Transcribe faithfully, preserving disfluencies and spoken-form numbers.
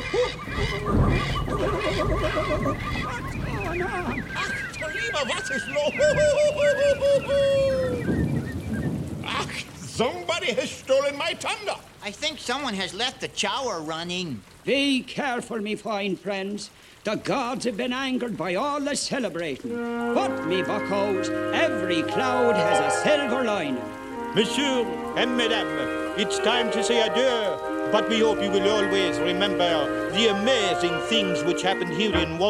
Ach, Tolima, was ist los? Ach, somebody has stolen my thunder. I think someone has left the shower running. Be careful, me fine friends. The gods have been angered by all the celebrating. But, me buckos, every cloud has a silver lining. Monsieur and Madame, it's time to say adieu. But we hope you will always remember the amazing things which happened here in Walt.